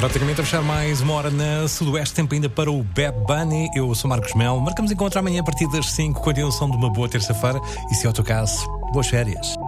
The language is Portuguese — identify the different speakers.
Speaker 1: Praticamente a fechar mais uma hora na Sudoeste, tempo ainda para o Bad Bunny. Eu sou Marcos Melo. Marcamos encontro amanhã a partir das 5, continuação de uma boa terça-feira. E se é o teu caso, boas férias.